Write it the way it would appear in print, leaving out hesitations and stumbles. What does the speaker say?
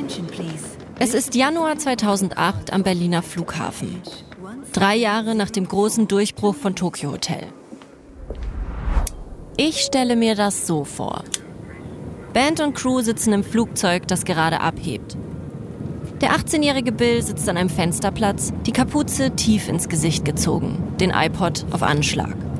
Es ist Januar 2008 am Berliner Flughafen. 3 Jahre nach dem großen Durchbruch von Tokyo Hotel. Ich stelle mir das so vor. Band und Crew sitzen im Flugzeug, das gerade abhebt. Der 18-jährige Bill sitzt an einem Fensterplatz, die Kapuze tief ins Gesicht gezogen, den iPod auf Anschlag.